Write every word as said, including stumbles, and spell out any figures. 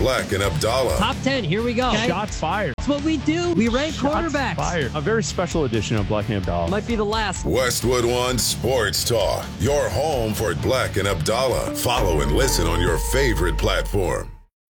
Black and Abdallah. Top ten, here we go. Okay. Shots fired. That's what we do. We rank Shots quarterbacks. fired. A very special edition of Black and Abdallah. Might be the last. Westwood One Sports Talk, your home for Black and Abdallah. Follow and listen on your favorite platform.